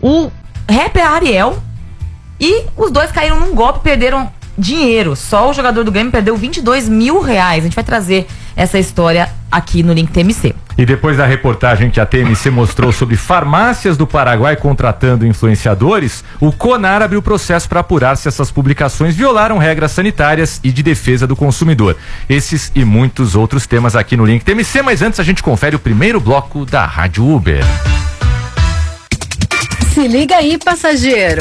o rapper Ariel, e os dois caíram num golpe, perderam dinheiro. Só o jogador do Grêmio perdeu 22 mil reais. A gente vai trazer essa história aqui no Link TMC. E depois da reportagem que a TMC mostrou sobre farmácias do Paraguai contratando influenciadores, o CONAR abriu processo para apurar se essas publicações violaram regras sanitárias e de defesa do consumidor. Esses e muitos outros temas aqui no Link TMC, mas antes a gente confere o primeiro bloco da Rádio Uber. Se liga aí, passageiro.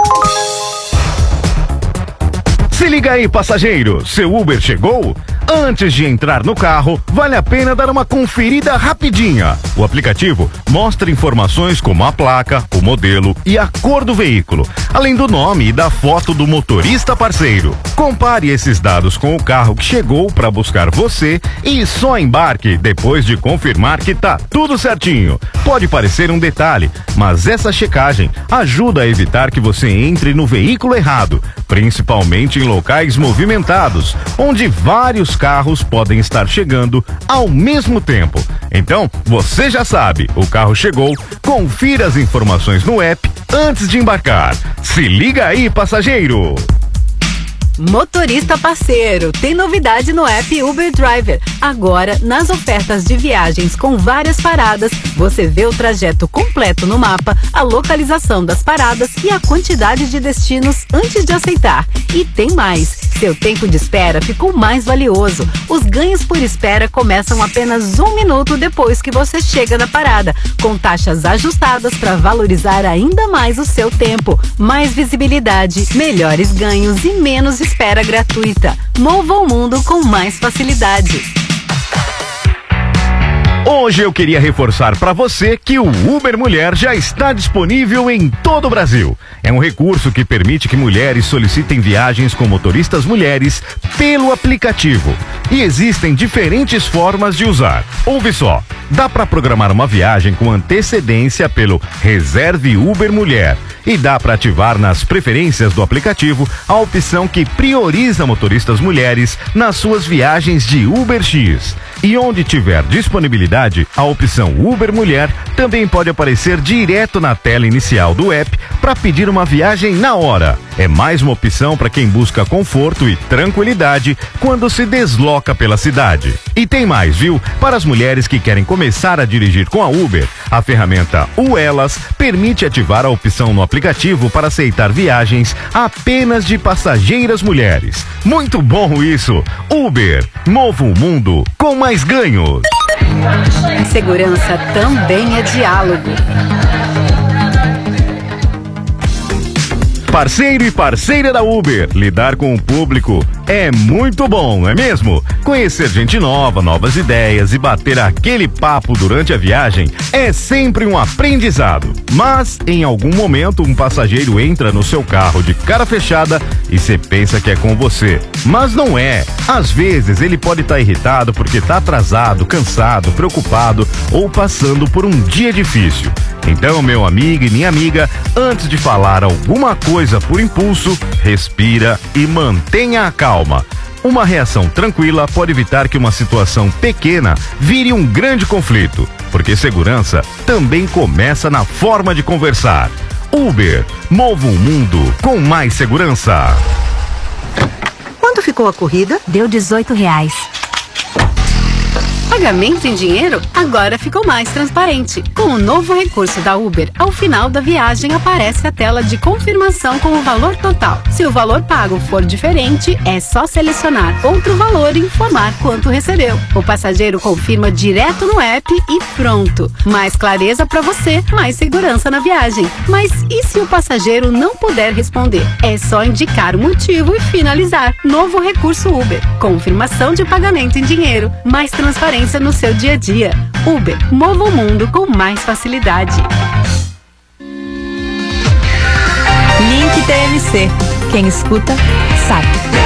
Se liga aí, passageiro, seu Uber chegou? Antes de entrar no carro, vale a pena dar uma conferida rapidinha. O aplicativo mostra informações como a placa, o modelo e a cor do veículo, além do nome e da foto do motorista parceiro. Compare esses dados com o carro que chegou para buscar você e só embarque depois de confirmar que tá tudo certinho. Pode parecer um detalhe, mas essa checagem ajuda a evitar que você entre no veículo errado, principalmente em locais movimentados, onde vários carros podem estar chegando ao mesmo tempo. Então, você já sabe, o carro chegou, confira as informações no app antes de embarcar. Se liga aí, passageiro! Motorista parceiro, tem novidade no app Uber Driver. Agora, nas ofertas de viagens com várias paradas, você vê o trajeto completo no mapa, a localização das paradas e a quantidade de destinos antes de aceitar. E tem mais, seu tempo de espera ficou mais valioso. Os ganhos por espera começam apenas 1 minuto depois que você chega na parada, com taxas ajustadas para valorizar ainda mais o seu tempo. Mais visibilidade, melhores ganhos e menos espera gratuita. Mova o mundo com mais facilidade. Hoje eu queria reforçar para você que o Uber Mulher já está disponível em todo o Brasil. É um recurso que permite que mulheres solicitem viagens com motoristas mulheres pelo aplicativo. E existem diferentes formas de usar. Ouve só, dá para programar uma viagem com antecedência pelo Reserve Uber Mulher. E dá para ativar nas preferências do aplicativo a opção que prioriza motoristas mulheres nas suas viagens de UberX. E onde tiver disponibilidade, a opção Uber Mulher também pode aparecer direto na tela inicial do app para pedir uma viagem na hora. É mais uma opção para quem busca conforto e tranquilidade quando se desloca pela cidade. E tem mais, viu? Para as mulheres que querem começar a dirigir com a Uber, a ferramenta Elas permite ativar a opção no aplicativo para aceitar viagens apenas de passageiras mulheres. Muito bom isso! Uber, mova o mundo com mais ganhos. Segurança também é diálogo. Parceiro e parceira da Uber, lidar com o público é muito bom, não é mesmo? Conhecer gente nova, novas ideias e bater aquele papo durante a viagem é sempre um aprendizado. Mas, em algum momento, um passageiro entra no seu carro de cara fechada e você pensa que é com você. Mas não é. Às vezes, ele pode estar irritado porque está atrasado, cansado, preocupado ou passando por um dia difícil. Então, meu amigo e minha amiga, antes de falar alguma coisa por impulso, respira e mantenha a calma. Uma reação tranquila pode evitar que uma situação pequena vire um grande conflito, porque segurança também começa na forma de conversar. Uber, mova o mundo com mais segurança. Quanto ficou a corrida? Deu R$18. Pagamento em dinheiro agora ficou mais transparente. Com o novo recurso da Uber, ao final da viagem aparece a tela de confirmação com o valor total. Se o valor pago for diferente, é só selecionar outro valor e informar quanto recebeu. O passageiro confirma direto no app e pronto. Mais clareza para você, mais segurança na viagem. Mas e se o passageiro não puder responder? É só indicar o motivo e finalizar. Novo recurso Uber. Confirmação de pagamento em dinheiro. Mais transparência no seu dia a dia. Uber, mova o mundo com mais facilidade. Link TMC. Quem escuta, sabe.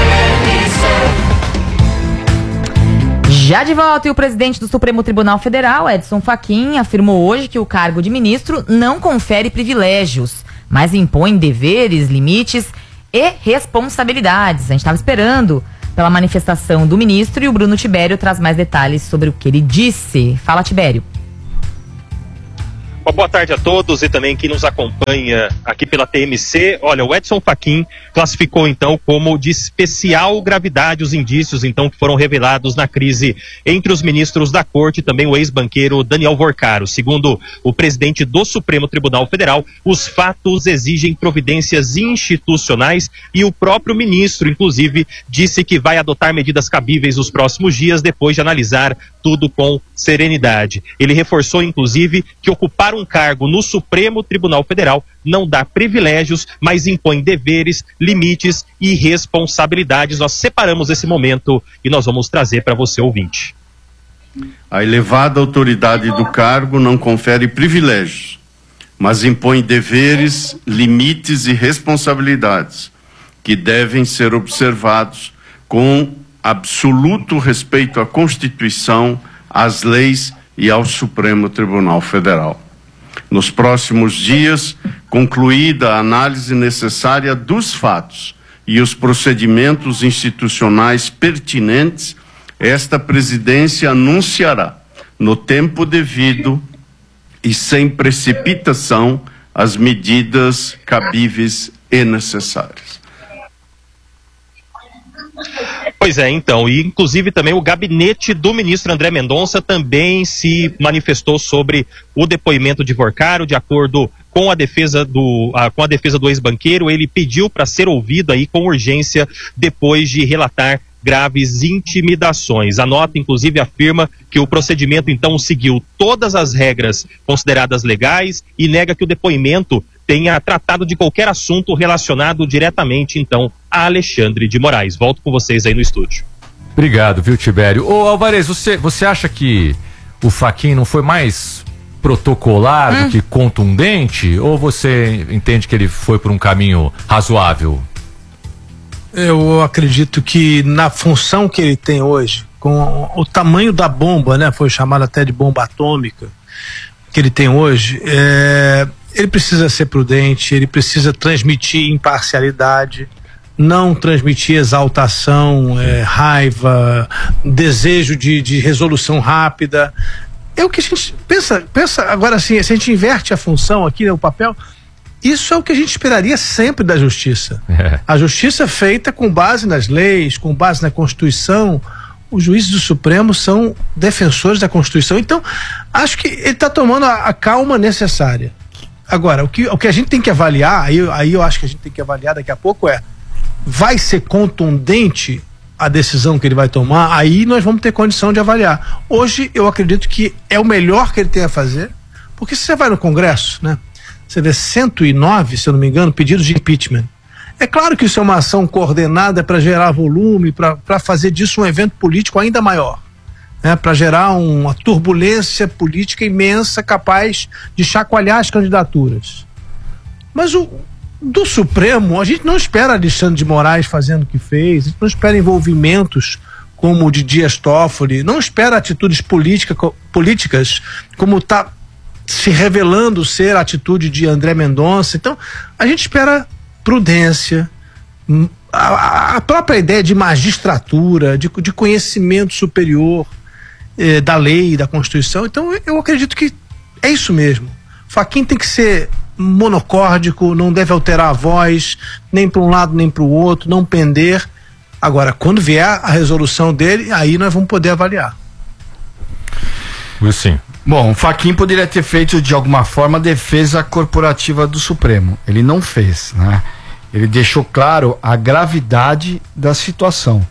Já de volta, e o presidente do Supremo Tribunal Federal, Edson Fachin, afirmou hoje que o cargo de ministro não confere privilégios, mas impõe deveres, limites e responsabilidades. A gente estava esperando pela manifestação do ministro e o Bruno Tibério traz mais detalhes sobre o que ele disse. Fala, Tibério. Uma boa tarde a todos e também quem nos acompanha aqui pela TMC. Olha, o Edson Fachin classificou então como de especial gravidade os indícios então que foram revelados na crise entre os ministros da Corte e também o ex-banqueiro Daniel Vorcaro. Segundo o presidente do Supremo Tribunal Federal, os fatos exigem providências institucionais e o próprio ministro, inclusive, disse que vai adotar medidas cabíveis nos próximos dias depois de analisar tudo com serenidade. Ele reforçou, inclusive, que ocupar um cargo no Supremo Tribunal Federal não dá privilégios, mas impõe deveres, limites e responsabilidades. Nós separamos esse momento e nós vamos trazer para você, ouvinte. A elevada autoridade do cargo não confere privilégios, mas impõe deveres, limites e responsabilidades que devem ser observados com absoluto respeito à Constituição, às leis e ao Supremo Tribunal Federal. Nos próximos dias, concluída a análise necessária dos fatos e os procedimentos institucionais pertinentes, esta presidência anunciará, no tempo devido e sem precipitação, as medidas cabíveis e necessárias. Pois é, então, e inclusive também o gabinete do ministro André Mendonça também se manifestou sobre o depoimento de Vorcaro. De acordo com a defesa do ex-banqueiro, ele pediu para ser ouvido aí com urgência depois de relatar graves intimidações. A nota, inclusive, afirma que o procedimento, então, seguiu todas as regras consideradas legais e nega que o depoimento tenha tratado de qualquer assunto relacionado diretamente, então, a Alexandre de Moraes. Volto com vocês aí no estúdio. Obrigado, viu, Tibério? Ô, Alvarez, você acha que o Fachin não foi mais protocolar do que contundente? Ou você entende que ele foi por um caminho razoável? Eu acredito que na função que ele tem hoje, com o tamanho da bomba, né, foi chamado até de bomba atômica, que ele tem hoje, ele precisa ser prudente, ele precisa transmitir imparcialidade, não transmitir exaltação, raiva, desejo de resolução rápida. É o que a gente pensa agora assim, se a gente inverte a função aqui, né, o papel, isso é o que a gente esperaria sempre da justiça. A justiça feita com base nas leis, com base na Constituição. Os juízes do Supremo são defensores da Constituição, então acho que ele está tomando a calma necessária. Agora, o que a gente tem que avaliar, aí eu acho que a gente tem que avaliar daqui a pouco vai ser contundente a decisão que ele vai tomar, aí nós vamos ter condição de avaliar. Hoje eu acredito que é o melhor que ele tem a fazer, porque se você vai no Congresso, né, você vê 109, se eu não me engano, pedidos de impeachment. É claro que isso é uma ação coordenada para gerar volume, para fazer disso um evento político ainda maior, né, para gerar uma turbulência política imensa capaz de chacoalhar as candidaturas. Mas do Supremo, a gente não espera Alexandre de Moraes fazendo o que fez, a gente não espera envolvimentos como o de Dias Toffoli, não espera atitudes políticas como está se revelando ser a atitude de André Mendonça. Então, a gente espera prudência, a própria ideia de magistratura, de conhecimento superior da lei, da Constituição. Então, eu acredito que é isso mesmo. Fachin tem que ser monocórdico, não deve alterar a voz, nem para um lado nem para o outro, não pender. Agora, quando vier a resolução dele, aí nós vamos poder avaliar. Sim. Bom, o Fachin poderia ter feito de alguma forma a defesa corporativa do Supremo. Ele não fez, né? Ele deixou claro a gravidade da situação,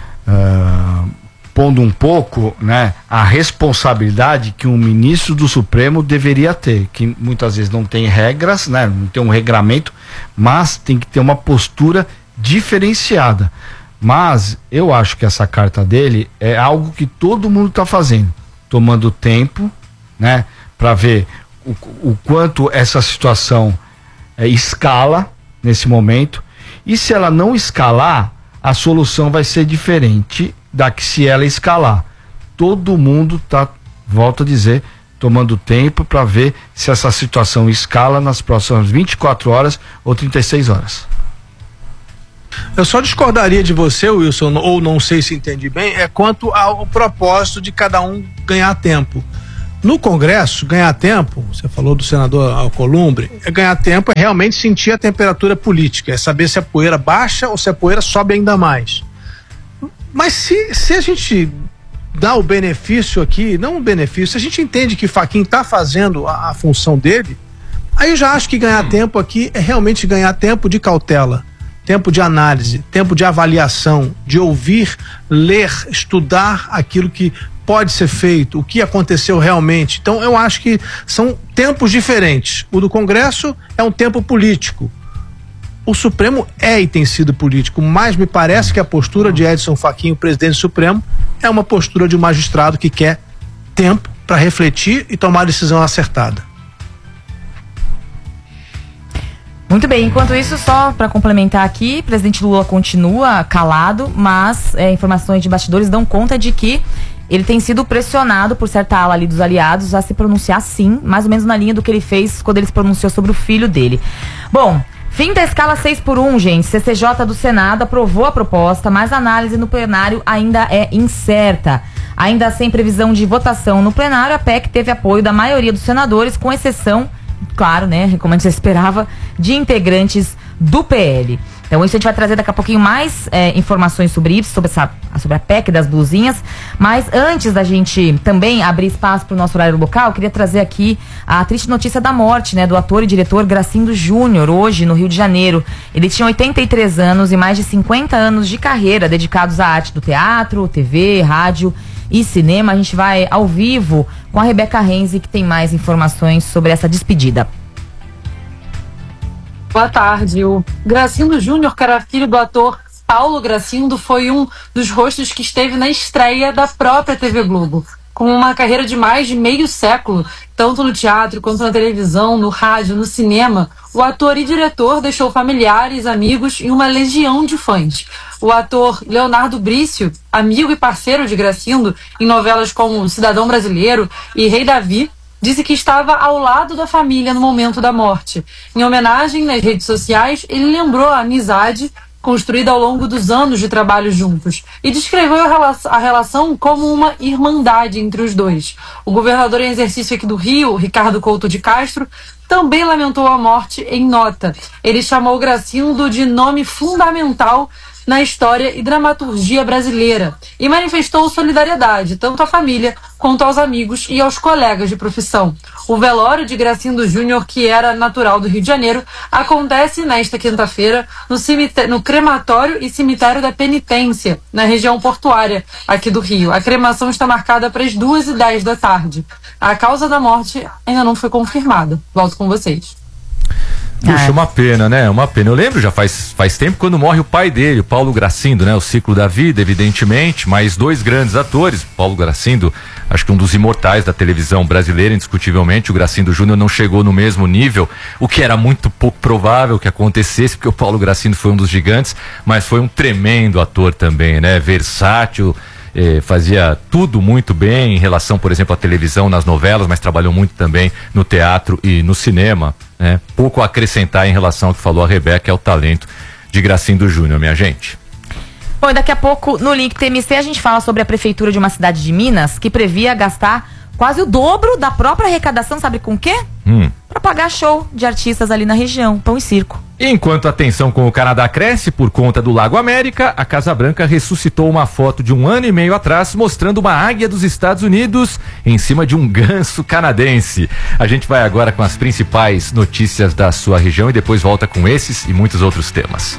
pondo um pouco, né, a responsabilidade que um ministro do Supremo deveria ter, que muitas vezes não tem regras, né, não tem um regramento, mas tem que ter uma postura diferenciada. Mas eu acho que essa carta dele é algo que todo mundo está fazendo, tomando tempo, né, para ver o quanto essa situação escala nesse momento, e se ela não escalar, a solução vai ser diferente da que se ela escalar. Todo mundo tá, volto a dizer, tomando tempo para ver se essa situação escala nas próximas 24 horas ou 36 horas. Eu só discordaria de você, Wilson, ou não sei se entendi bem, quanto ao propósito de cada um ganhar tempo. No Congresso, ganhar tempo, você falou do senador Alcolumbre, ganhar tempo é realmente sentir a temperatura política, é saber se a poeira baixa ou se a poeira sobe ainda mais. Mas se a gente dá o benefício aqui, não o benefício, se a gente entende que Fachin está fazendo a função dele, aí eu já acho que ganhar tempo aqui é realmente ganhar tempo de cautela, tempo de análise, tempo de avaliação, de ouvir, ler, estudar aquilo que pode ser feito, o que aconteceu realmente. Então eu acho que são tempos diferentes. O do Congresso é um tempo político. O Supremo é e tem sido político, mas me parece que a postura de Edson Fachin, o presidente do Supremo, é uma postura de um magistrado que quer tempo para refletir e tomar a decisão acertada. Muito bem, enquanto isso, só para complementar aqui, o presidente Lula continua calado, mas informações de bastidores dão conta de que ele tem sido pressionado por certa ala ali dos aliados a se pronunciar sim, mais ou menos na linha do que ele fez quando ele se pronunciou sobre o filho dele. Bom, fim da escala 6x1, gente. CCJ do Senado aprovou a proposta, mas a análise no plenário ainda é incerta. Ainda sem previsão de votação no plenário, a PEC teve apoio da maioria dos senadores, com exceção, claro, né, como a gente esperava, de integrantes do PL. Então isso a gente vai trazer daqui a pouquinho mais informações sobre isso, sobre a PEC das blusinhas. Mas antes da gente também abrir espaço para o nosso horário local, eu queria trazer aqui a triste notícia da morte, né, do ator e diretor Gracindo Júnior, hoje no Rio de Janeiro. Ele tinha 83 anos e mais de 50 anos de carreira dedicados à arte do teatro, TV, rádio e cinema. A gente vai ao vivo com a Rebeca Renzi, que tem mais informações sobre essa despedida. Boa tarde. O Gracindo Júnior, que era filho do ator Paulo Gracindo, foi um dos rostos que esteve na estreia da própria TV Globo. Com uma carreira de mais de meio século, tanto no teatro quanto na televisão, no rádio, no cinema, o ator e diretor deixou familiares, amigos e uma legião de fãs. O ator Leonardo Brício, amigo e parceiro de Gracindo, em novelas como Cidadão Brasileiro e Rei Davi, disse que estava ao lado da família no momento da morte. Em homenagem nas redes sociais, ele lembrou a amizade construída ao longo dos anos de trabalho juntos e descreveu a relação como uma irmandade entre os dois. O governador em exercício aqui do Rio, Ricardo Couto de Castro, também lamentou a morte em nota. Ele chamou Gracindo de nome fundamental na história e dramaturgia brasileira e manifestou solidariedade tanto à família quanto aos amigos e aos colegas de profissão. O velório de Gracindo Júnior, que era natural do Rio de Janeiro, acontece nesta quinta-feira no crematório e cemitério da Penitência, na região portuária aqui do Rio. A cremação está marcada para as 2h10 da tarde. A causa da morte ainda não foi confirmada. Volto com vocês. Puxa, uma pena, né? Uma pena. Eu lembro, já faz tempo, quando morre o pai dele, o Paulo Gracindo, né? O Ciclo da Vida, evidentemente, mas dois grandes atores. Paulo Gracindo, acho que um dos imortais da televisão brasileira, indiscutivelmente. O Gracindo Júnior não chegou no mesmo nível, o que era muito pouco provável que acontecesse, porque o Paulo Gracindo foi um dos gigantes, mas foi um tremendo ator também, né? Versátil, fazia tudo muito bem em relação, por exemplo, à televisão, nas novelas, mas trabalhou muito também no teatro e no cinema, né? Pouco a acrescentar em relação ao que falou a Rebeca, é o talento de Gracindo Júnior, minha gente. Bom, e daqui a pouco no Link TMC a gente fala sobre a prefeitura de uma cidade de Minas que previa gastar quase o dobro da própria arrecadação, sabe com o quê? Para pagar show de artistas ali na região, pão e circo. Enquanto a tensão com o Canadá cresce por conta do Lago América, a Casa Branca ressuscitou uma foto de 1 ano e meio atrás mostrando uma águia dos Estados Unidos em cima de um ganso canadense. A gente vai agora com as principais notícias da sua região e depois volta com esses e muitos outros temas.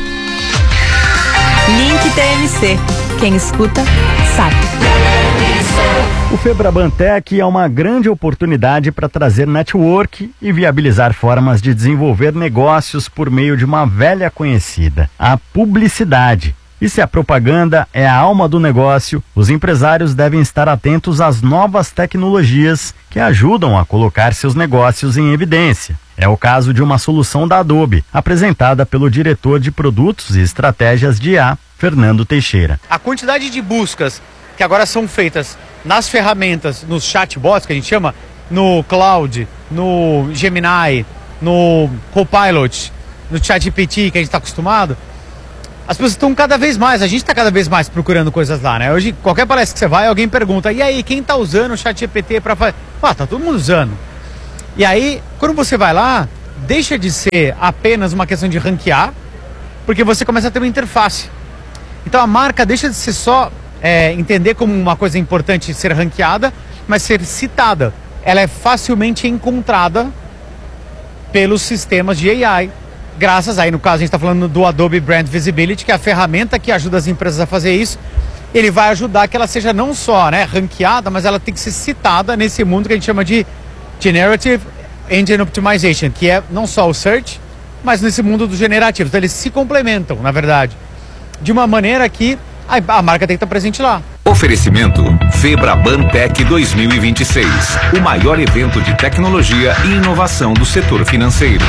Link TMC. Quem escuta, sabe. O Febrabantec é uma grande oportunidade para trazer network e viabilizar formas de desenvolver negócios por meio de uma velha conhecida, a publicidade. E se a propaganda é a alma do negócio, os empresários devem estar atentos às novas tecnologias que ajudam a colocar seus negócios em evidência. É o caso de uma solução da Adobe, apresentada pelo diretor de produtos e estratégias de IA, Fernando Teixeira. A quantidade de buscas que agora são feitas nas ferramentas, nos chatbots que a gente chama, no Cloud, no Gemini, no Copilot, no ChatGPT que a gente está acostumado, as pessoas estão cada vez mais, a gente está cada vez mais procurando coisas lá, né? Hoje, qualquer palestra que você vai, alguém pergunta, e aí, quem está usando o ChatGPT para fazer? Tá todo mundo usando. E aí, quando você vai lá, deixa de ser apenas uma questão de ranquear, porque você começa a ter uma interface. Então a marca deixa de ser só entender como uma coisa importante ser ranqueada, mas ser citada. Ela é facilmente encontrada pelos sistemas de AI. Graças aí, no caso, a gente está falando do Adobe Brand Visibility, que é a ferramenta que ajuda as empresas a fazer isso. Ele vai ajudar que ela seja não só ranqueada, mas ela tem que ser citada nesse mundo que a gente chama de Generative Engine Optimization, que é não só o search, mas nesse mundo do generativo. Então eles se complementam, na verdade, de uma maneira que a marca tem que estar presente lá. Oferecimento Febraban Tech 2026, o maior evento de tecnologia e inovação do setor financeiro.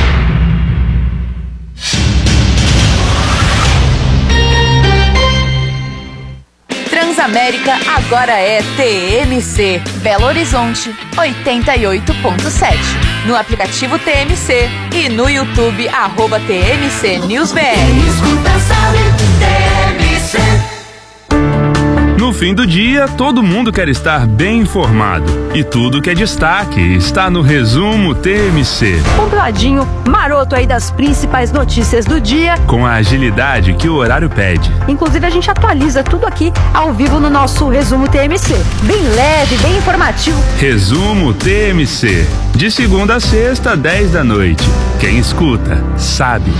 Transamérica agora é TMC, Belo Horizonte 88.7. No aplicativo TMC e no YouTube @TMC News BR. No fim do dia, todo mundo quer estar bem informado. E tudo que é destaque está no Resumo TMC. Compladinho, maroto aí das principais notícias do dia. Com a agilidade que o horário pede. Inclusive a gente atualiza tudo aqui ao vivo no nosso Resumo TMC. Bem leve, bem informativo. Resumo TMC. De segunda a sexta, 10 da noite. Quem escuta, sabe.